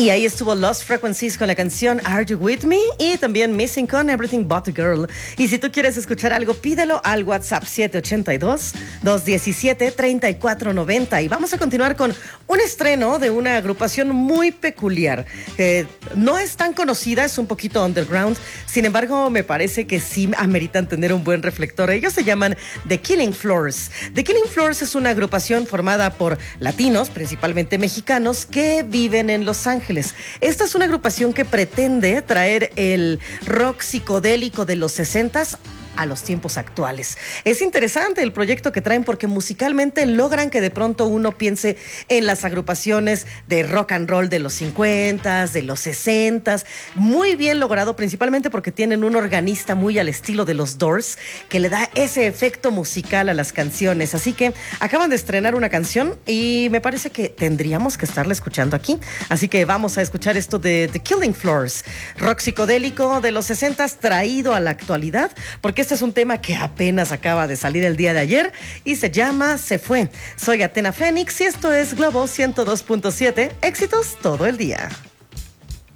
Y ahí estuvo Lost Frequencies con la canción Are You With Me y también Missing con Everything But a Girl. Y si tú quieres escuchar algo, pídelo al WhatsApp 782-217-3490. Y vamos a continuar con un estreno de una agrupación muy peculiar. No es tan conocida, es un poquito underground. Sin embargo, me parece que sí ameritan tener un buen reflector. Ellos se llaman The Killing Floors. The Killing Floors es una agrupación formada por latinos, principalmente mexicanos, que viven en Los Ángeles. Esta es una agrupación que pretende traer el rock psicodélico de los 60s a los tiempos actuales. Es interesante el proyecto que traen porque musicalmente logran que de pronto uno piense en las agrupaciones de rock and roll de los 50s, de los 60s. Muy bien logrado, principalmente porque tienen un organista muy al estilo de los Doors que le da ese efecto musical a las canciones. Así que acaban de estrenar una canción y me parece que tendríamos que estarla escuchando aquí. Así que vamos a escuchar esto de The Killing Floors, rock psicodélico de los 60s traído a la actualidad, porque este es un tema que apenas acaba de salir el día de ayer y se llama Se Fue. Soy Atena Fénix y esto es Globo 102.7, éxitos todo el día.